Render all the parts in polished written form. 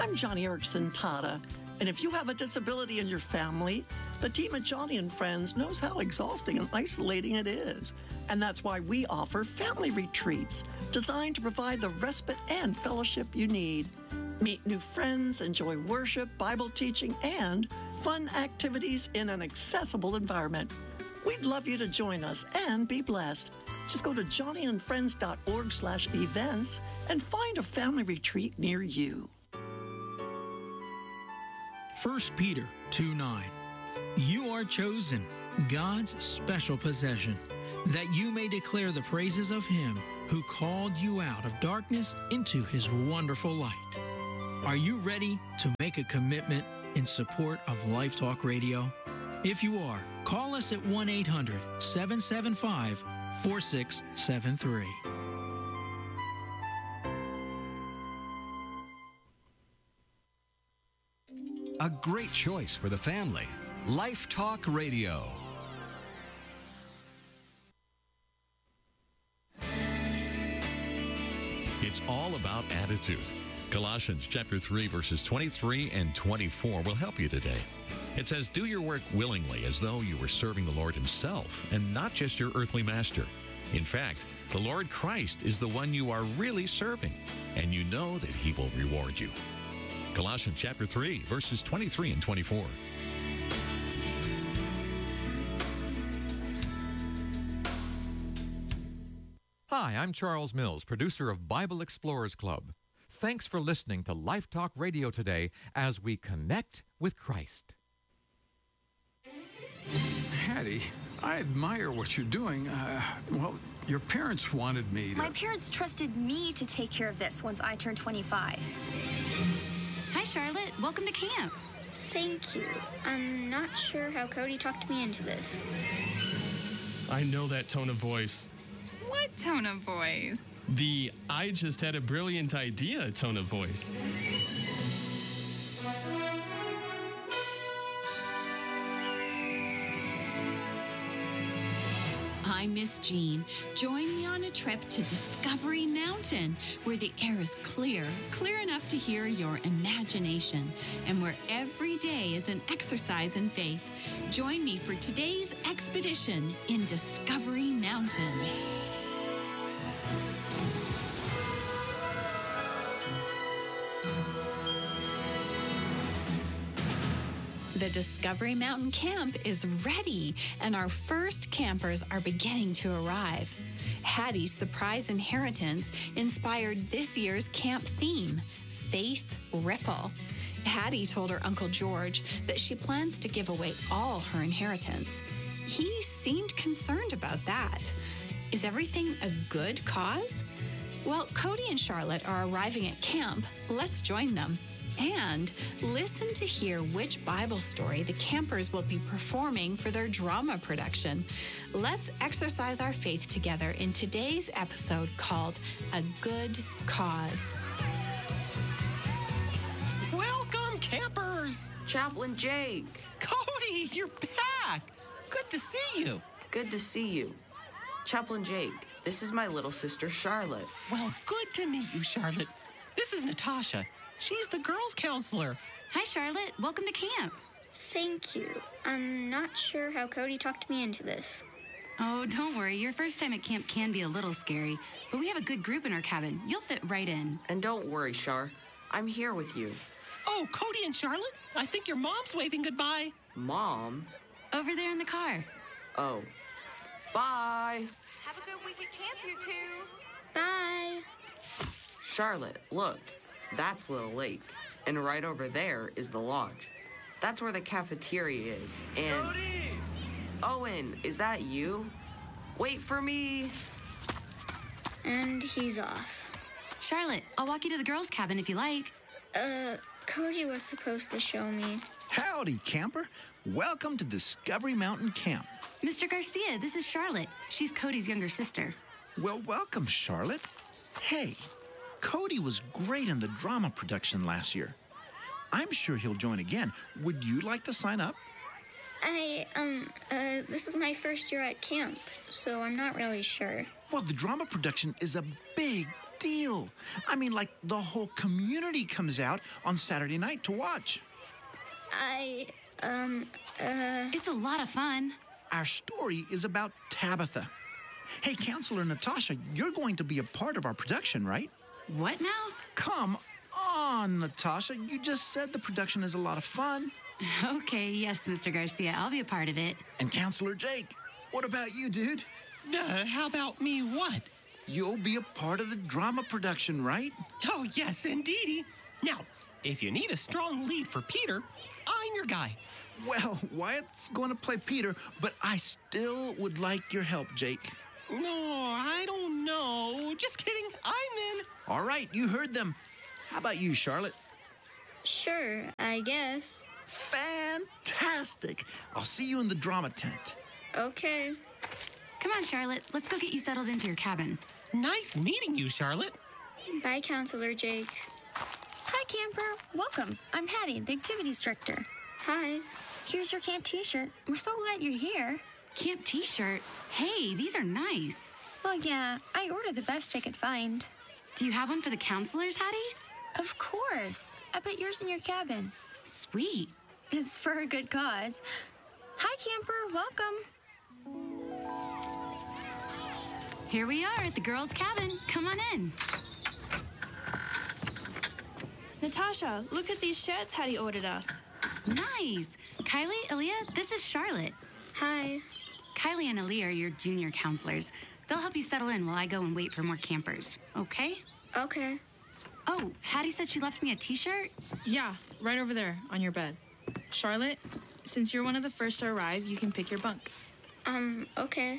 I'm Johnny Erickson Tata, and if you have a disability in your family, the team at Johnny and Friends knows how exhausting and isolating it is. And that's why we offer family retreats designed to provide the respite and fellowship you need. Meet new friends, enjoy worship, Bible teaching, and fun activities in an accessible environment. We'd love you to join us and be blessed. Just go to johnnyandfriends.org/events and find a family retreat near you. 1 Peter 2:9. You are chosen, God's special possession, that you may declare the praises of Him who called you out of darkness into His wonderful light. Are you ready to make a commitment in support of Life Talk Radio? If you are, call us at 1-800-775-4673. A great choice for the family. Life Talk Radio. It's all about attitude. Colossians chapter 3, verses 23 and 24 will help you today. It says, do your work willingly as though you were serving the Lord Himself and not just your earthly master. In fact, the Lord Christ is the one you are really serving, and you know that He will reward you. Colossians chapter 3, verses 23 and 24. Hi, I'm Charles Mills, producer of Bible Explorers Club. Thanks for listening to Life Talk Radio today as we connect with Christ. Hattie, I admire what you're doing. Your parents wanted me to... My parents trusted me to take care of this once I turned 25. Hi, Charlotte. Welcome to camp. Thank you. I'm not sure how Cody talked me into this. I know that tone of voice. What tone of voice? The I just had a brilliant idea tone of voice. I'm Miss Jean. Join me on a trip to Discovery Mountain, where the air is clear enough to hear your imagination, and where every day is an exercise in faith. Join me for today's expedition in Discovery Mountain. The Discovery Mountain Camp is ready, and our first campers are beginning to arrive. Hattie's surprise inheritance inspired this year's camp theme, Faith Ripple. Hattie told her Uncle George that she plans to give away all her inheritance. He seemed concerned about that. Is everything a good cause? Well, Cody and Charlotte are arriving at camp. Let's join them. And listen to hear which Bible story the campers will be performing for their drama production. Let's exercise our faith together in today's episode called A Good Cause. Welcome, campers! Chaplain Jake! Cody, you're back! Good to see you. Good to see you. Chaplain Jake, this is my little sister, Charlotte. Well, good to meet you, Charlotte. This is Natasha. She's the girls' counselor. Hi, Charlotte. Welcome to camp. Thank you. I'm not sure how Cody talked me into this. Oh, don't worry. Your first time at camp can be a little scary, but we have a good group in our cabin. You'll fit right in. And don't worry, Char. I'm here with you. Oh, Cody and Charlotte, I think your mom's waving goodbye. Mom? Over there in the car. Oh. Bye. Have a good week at camp, you two. Bye. Charlotte, look. That's Little Lake. And right over there is the lodge. That's where the cafeteria is. And... Cody! Owen, is that you? Wait for me. And he's off. Charlotte, I'll walk you to the girls' cabin if you like. Cody was supposed to show me. Howdy, camper. Welcome to Discovery Mountain Camp. Mr. Garcia, this is Charlotte. She's Cody's younger sister. Well, welcome, Charlotte. Hey, Cody was great in the drama production last year. I'm sure he'll join again. Would you like to sign up? This is my first year at camp, so I'm not really sure. Well, the drama production is a big deal. I mean, like the whole community comes out on Saturday night to watch. It's a lot of fun. Our story is about Tabitha. Hey, Counselor Natasha, you're going to be a part of our production, right? What now? Come on, Natasha. You just said the production is a lot of fun. Okay, yes, Mr. Garcia, I'll be a part of it. And Counselor Jake, what about you, dude? How about me what? You'll be a part of the drama production, right? Oh, yes, indeedy. Now, if you need a strong lead for Peter, I'm your guy. Well, Wyatt's going to play Peter, but I still would like your help, Jake. No, I don't know. Just kidding. I'm in. All right, you heard them. How about you, Charlotte? Sure, I guess. Fantastic. I'll see you in the drama tent. Okay. Come on, Charlotte. Let's go get you settled into your cabin. Nice meeting you, Charlotte. Bye, Counselor Jake. Hi, camper. Welcome. I'm Hattie, the activities director. Hi. Here's your camp t-shirt. We're so glad you're here. Camp t-shirt? Hey, these are nice. Well, yeah, I ordered the best I could find. Do you have one for the counselors, Hattie? Of course. I put yours in your cabin. Sweet. It's for a good cause. Hi, camper. Welcome. Here we are at the girls' cabin. Come on in. Natasha, look at these shirts Hattie ordered us. Nice. Kylie, Aaliyah, this is Charlotte. Hi. Kylie and Aaliyah are your junior counselors. They'll help you settle in while I go and wait for more campers. Okay? Okay. Oh, Hattie said she left me a t-shirt? Yeah, right over there on your bed. Charlotte, since you're one of the first to arrive, you can pick your bunk. Okay.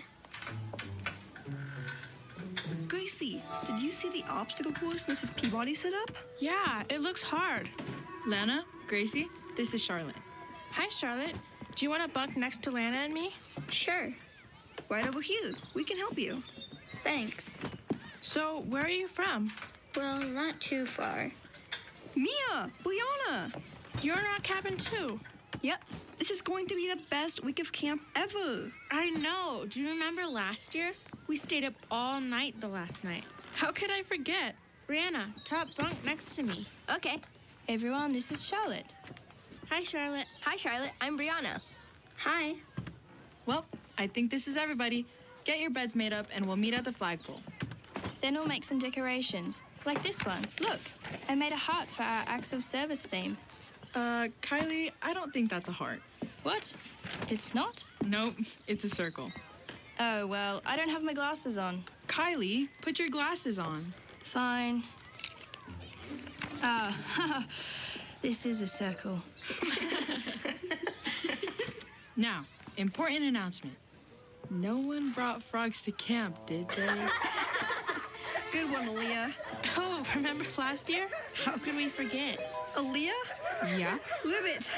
Gracie, did you see the obstacle course Mrs. Peabody set up? Yeah, it looks hard. Lana, Gracie, this is Charlotte. Hi, Charlotte. Do you want to bunk next to Lana and me? Sure. Right over here. We can help you. Thanks. So, where are you from? Well, not too far. Mia! Brianna! You're in our cabin, too. Yep. This is going to be the best week of camp ever. I know. Do you remember last year? We stayed up all night the last night. How could I forget? Brianna, top bunk next to me. Okay. Everyone, this is Charlotte. Hi, Charlotte. Hi, Charlotte. I'm Brianna. Hi. Well, I think this is everybody. Get your beds made up and we'll meet at the flagpole. Then we'll make some decorations, like this one. Look, I made a heart for our acts of service theme. Kylie, I don't think that's a heart. What? It's not? Nope, it's a circle. Oh, well, I don't have my glasses on. Kylie, put your glasses on. Fine. This is a circle. Now, important announcement. No one brought frogs to camp, did they? Good one, Aaliyah. Oh, remember last year? How could we forget? Aaliyah? Yeah? Ribbit.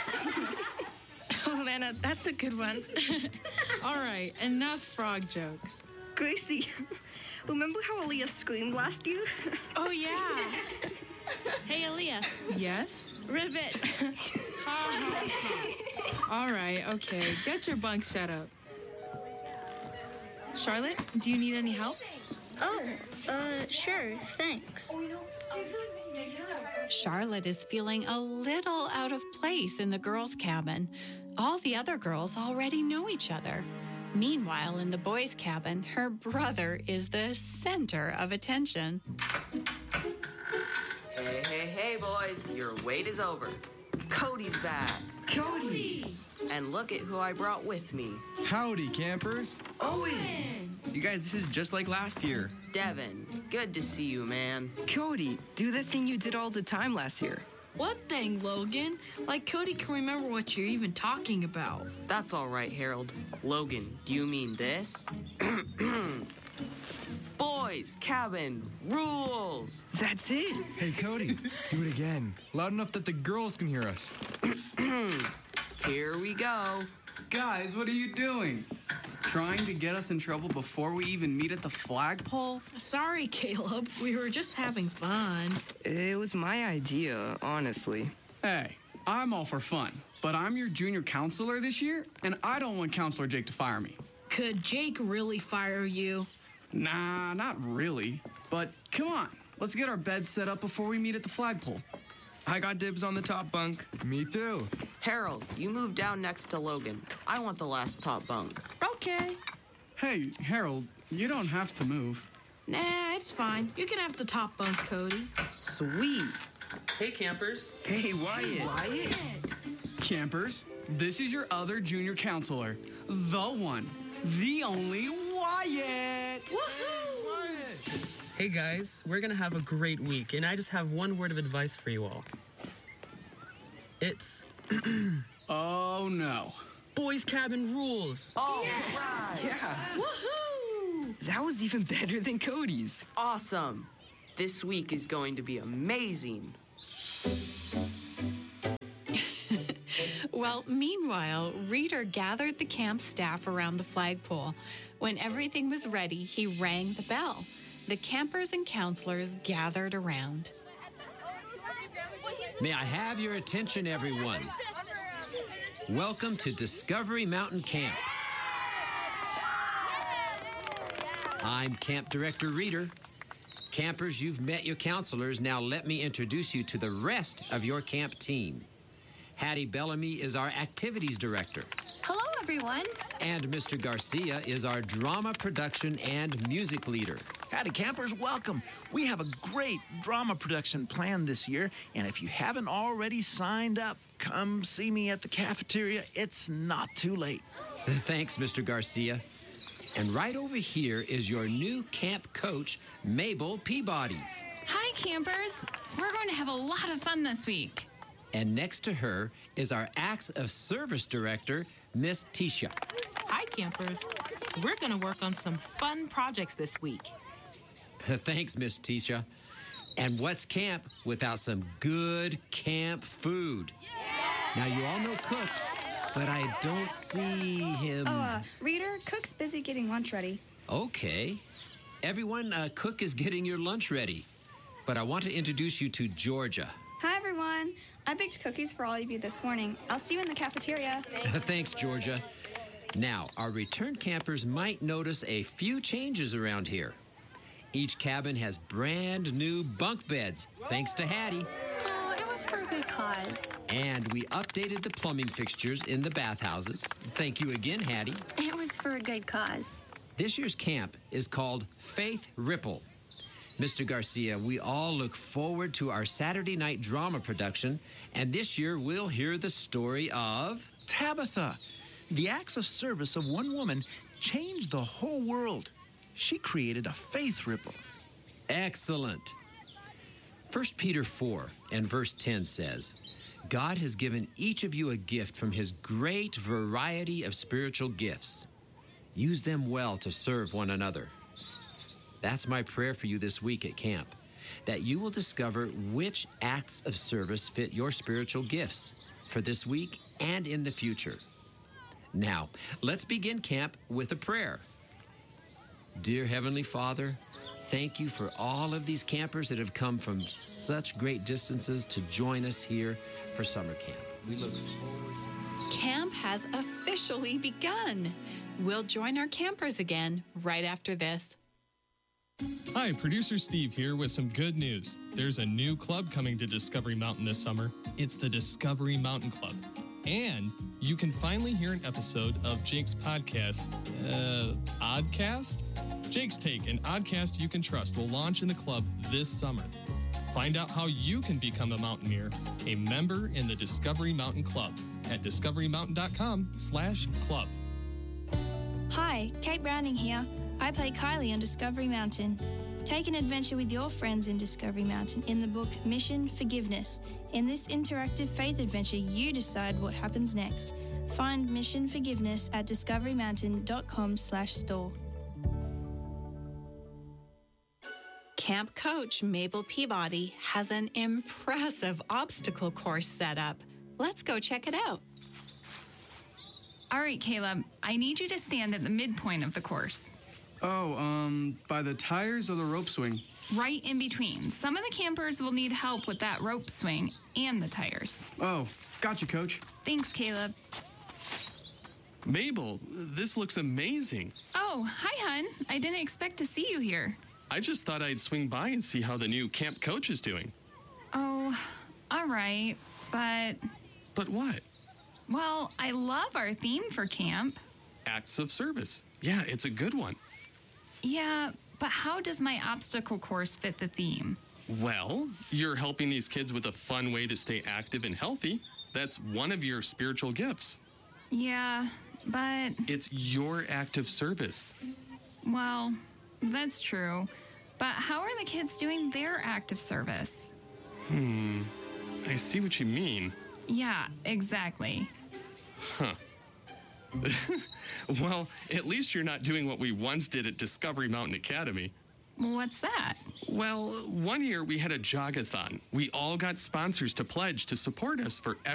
Oh, Lana, that's a good one. All right, enough frog jokes. Gracie, remember how Aaliyah screamed last year? Oh, yeah. Hey, Aaliyah. Yes? Ribbit. All right, okay. Get your bunk set up. Charlotte, do you need any help? Oh, sure, thanks. Charlotte is feeling a little out of place in the girls' cabin. All the other girls already know each other. Meanwhile, in the boys' cabin, her brother is the center of attention. Hey, boys, your wait is over. Cody's back. Cody! And look at who I brought with me. Howdy, campers. Owen! You guys, this is just like last year. Devin, good to see you, man. Cody, do the thing you did all the time last year. What thing, Logan? Like Cody can remember what you're even talking about. That's all right, Harold. Logan, do you mean this? Boys, cabin, rules! That's it. Hey, Cody, do it again. Loud enough that the girls can hear us. Here we go. Guys, what are you doing? Trying to get us in trouble before we even meet at the flagpole? Sorry, Caleb. We were just having fun. It was my idea, honestly. Hey, I'm all for fun, but I'm your junior counselor this year, and I don't want Counselor Jake to fire me. Could Jake really fire you? Nah, not really. But come on, let's get our beds set up before we meet at the flagpole. I got dibs on the top bunk. Me too. Harold, you move down next to Logan. I want the last top bunk. Okay. Hey, Harold, you don't have to move. Nah, it's fine. You can have the top bunk, Cody. Sweet. Hey, campers. Hey, Wyatt. Campers, this is your other junior counselor. The one, the only Wyatt. Woohoo! Hey, guys. We're going to have a great week, and I just have one word of advice for you all. It's... Oh, no. Boys' cabin rules. Oh, yes. Yeah. Woohoo! That was even better than Cody's. Awesome. This week is going to be amazing. Well, meanwhile, Reader gathered the camp staff around the flagpole. When everything was ready, he rang the bell. The campers and counselors gathered around. May I have your attention, everyone? Welcome to Discovery Mountain Camp. I'm Camp Director Reader. Campers, you've met your counselors. Now let me introduce you to the rest of your camp team. Hattie Bellamy is our Activities Director. Hello, everyone. And Mr. Garcia is our Drama Production and Music Leader. Howdy, campers. Welcome. We have a great drama production planned this year, and if you haven't already signed up, come see me at the cafeteria. It's not too late. Thanks, Mr. Garcia. And right over here is your new camp coach, Mabel Peabody. Hi, campers. We're going to have a lot of fun this week. And next to her is our Acts of Service Director, Miss Tisha. Hi, campers. We're going to work on some fun projects this week. Thanks, Miss Tisha. And what's camp without some good camp food? Yeah. Now, you all know Cook, but I don't see him. Reader, Cook's busy getting lunch ready. Okay. Everyone, Cook is getting your lunch ready. But I want to introduce you to Georgia. Hi, everyone. I baked cookies for all of you this morning. I'll see you in the cafeteria. Thanks, Georgia. Now, our return campers might notice a few changes around here. Each cabin has brand new bunk beds, thanks to Hattie. Oh, it was for a good cause. And we updated the plumbing fixtures in the bathhouses. Thank you again, Hattie. It was for a good cause. This year's camp is called Faith Ripple. Mr. Garcia, we all look forward to our Saturday night drama production, and this year we'll hear the story of... Tabitha. The acts of service of one woman changed the whole world. She created a faith ripple. Excellent. 1 Peter 4 and verse 10 says, God has given each of you a gift from his great variety of spiritual gifts. Use them well to serve one another. That's my prayer for you this week at camp, that you will discover which acts of service fit your spiritual gifts for this week and in the future. Now, let's begin camp with a prayer. Dear Heavenly Father, thank you for all of these campers that have come from such great distances to join us here for summer camp. We look forward to it. Camp has officially begun. We'll join our campers again right after this. Hi, producer Steve here with some good news. There's a new club coming to Discovery Mountain this summer. It's the Discovery Mountain Club. And you can finally hear an episode of Jake's podcast, Oddcast? Jake's Take, an oddcast you can trust, will launch in the club this summer. Find out how you can become a mountaineer, a member in the Discovery Mountain Club at discoverymountain.com/club. Hi, Kate Browning here. I play Kylie on Discovery Mountain. Take an adventure with your friends in Discovery Mountain in the book Mission Forgiveness. In this interactive faith adventure, you decide what happens next. Find Mission Forgiveness at discoverymountain.com/store. Camp coach Mabel Peabody has an impressive obstacle course set up. Let's go check it out. All right, Caleb, I need you to stand at the midpoint of the course. By the tires or the rope swing? Right in between. Some of the campers will need help with that rope swing and the tires. Oh, gotcha, Coach. Thanks, Caleb. Mabel, this looks amazing. Oh, hi, hon. I didn't expect to see you here. I just thought I'd swing by and see how the new camp coach is doing. Oh, all right, but... But what? Well, I love our theme for camp. Acts of service. Yeah, it's a good one. Yeah, but how does my obstacle course fit the theme? Well, you're helping these kids with a fun way to stay active and healthy. That's one of your spiritual gifts. Yeah, but... It's your act of service. Well, that's true. But how are the kids doing their act of service? I see what you mean. Yeah, exactly. Huh. Well, at least you're not doing what we once did at Discovery Mountain Academy. What's that? Well, one year we had a jogathon. We all got sponsors to pledge to support us for